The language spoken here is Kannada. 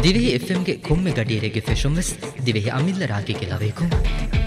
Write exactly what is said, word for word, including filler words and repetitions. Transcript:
ದಿವೆಹಿ ಎಫ್ಎಂಗೆ ಕೊಮ್ಮೆ ಗಡಿಯರೆಗೆ ಫೆಶೊಂವೆಸ್ ದಿವೆಹಿ ಅಮಿಲ್ಲ ರಾಗಿಗೆ ಲವೇಕು